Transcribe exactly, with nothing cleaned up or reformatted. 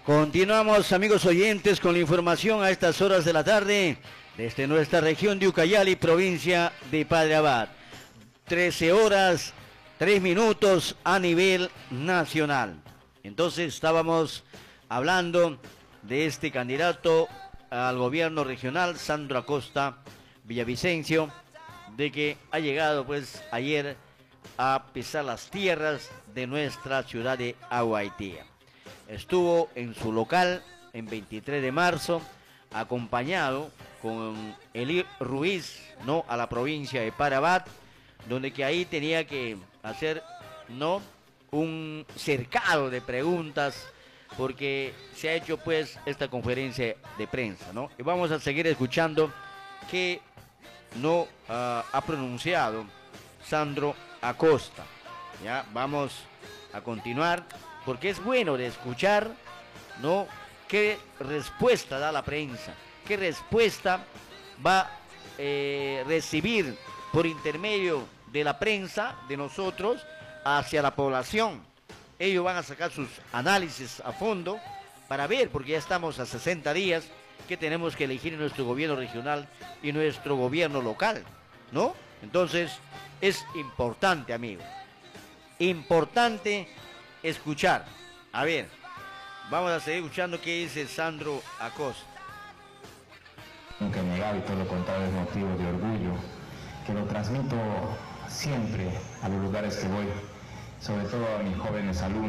Continuamos, amigos oyentes, con la información a estas horas de la tarde desde nuestra región de Ucayali, provincia de Padre Abad. trece horas, tres minutos a nivel nacional. Entonces estábamos hablando de este candidato al gobierno regional, Sandro Acosta Villavicencio, de que ha llegado pues ayer a pisar las tierras de nuestra ciudad de Aguaitía. Estuvo en su local en veintitrés de marzo, acompañado con Eli Ruiz, ¿no?, a la provincia de Padre Abad, donde que ahí tenía que hacer, ¿no?, un cercado de preguntas, porque se ha hecho pues esta conferencia de prensa, ¿no? Y vamos a seguir escuchando que no uh, ha pronunciado Sandro Acosta. Ya, vamos a continuar, porque es bueno de escuchar, ¿no?, qué respuesta da la prensa, qué respuesta va a eh, recibir por intermedio de la prensa, de nosotros, hacia la población. Ellos van a sacar sus análisis a fondo para ver, porque ya estamos a sesenta días que tenemos que elegir nuestro gobierno regional y nuestro gobierno local, ¿no? Entonces, es importante, amigo, importante escuchar. A ver, vamos a seguir escuchando qué dice Sandro Acosta. Nunca he negado, y todo lo contrario es motivo de orgullo, que lo transmito siempre a los lugares que voy, sobre todo a mis jóvenes alumnos.